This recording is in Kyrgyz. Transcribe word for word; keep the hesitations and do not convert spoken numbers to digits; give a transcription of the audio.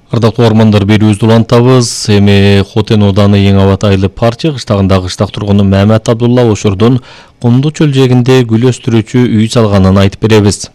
Ардактуу угармандар, берүүбүздү улантабыз. Эми Хотен Ооданы Эң Абатайлы парчы кыштагындагы кыштак тургуну Мамат Абдулла Ошурдун Кумдуу чөл жээгинде гүл өстүрүүчү үй салганын айтып беребиз.